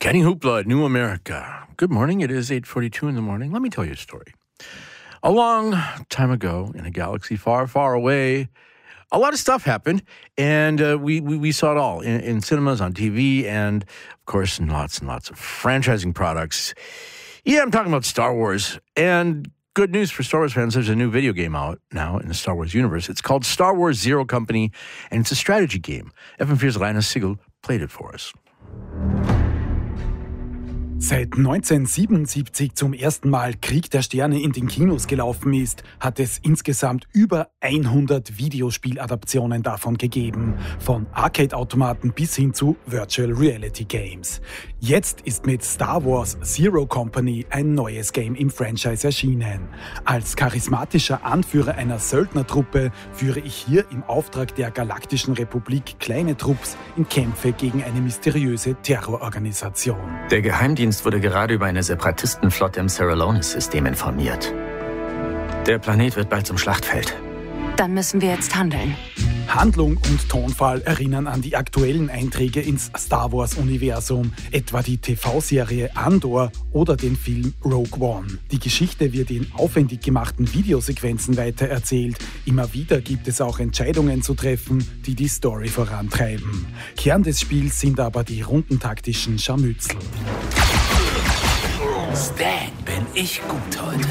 Kenny Hoopla, New America. Good morning. It is 8:42 in the morning. Let me tell you a story. A long time ago, in a galaxy far, far away, a lot of stuff happened, and we saw it all in cinemas, on TV, and, of course, in lots and lots of franchising products. Yeah, I'm talking about Star Wars. And good news for Star Wars fans, there's a new video game out now in the Star Wars universe. It's called Star Wars Zero Company, and it's a strategy game. FM4's Linus Siegel played it for us. Seit 1977 zum ersten Mal Krieg der Sterne in den Kinos gelaufen ist, hat es insgesamt über 100 Videospieladaptionen davon gegeben. Von Arcade-Automaten bis hin zu Virtual Reality Games. Jetzt ist mit Star Wars Zero Company ein neues Game im Franchise erschienen. Als charismatischer Anführer einer Söldnertruppe führe ich hier im Auftrag der Galaktischen Republik kleine Trupps in Kämpfe gegen eine mysteriöse Terrororganisation. Der Geheimdienst wurde gerade über eine Separatistenflotte im Serralones-System informiert. Der Planet wird bald zum Schlachtfeld. Dann müssen wir jetzt handeln. Handlung und Tonfall erinnern an die aktuellen Einträge ins Star Wars-Universum, etwa die TV-Serie Andor oder den Film Rogue One. Die Geschichte wird in aufwendig gemachten Videosequenzen weitererzählt. Immer wieder gibt es auch Entscheidungen zu treffen, die die Story vorantreiben. Kern des Spiels sind aber die rundentaktischen Scharmützel. Stan, bin ich gut heute.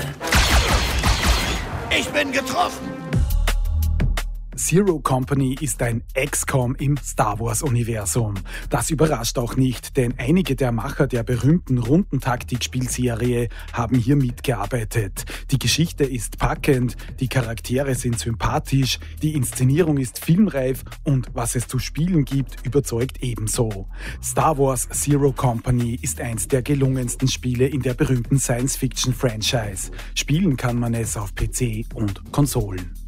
Ich bin getroffen. Zero Company ist ein XCOM im Star Wars-Universum. Das überrascht auch nicht, denn einige der Macher der berühmten Rundentaktikspielserie haben hier mitgearbeitet. Die Geschichte ist packend, die Charaktere sind sympathisch, die Inszenierung ist filmreif und was es zu spielen gibt, überzeugt ebenso. Star Wars Zero Company ist eins der gelungensten Spiele in der berühmten Science-Fiction-Franchise. Spielen kann man es auf PC und Konsolen.